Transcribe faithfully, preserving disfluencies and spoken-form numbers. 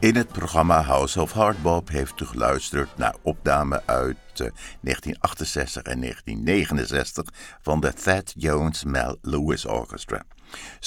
In het programma House of Hardbop heeft u geluisterd naar opname uit uh, negentien achtenzestig en negentien negenenzestig van de Thad Jones Mel Lewis Orchestra.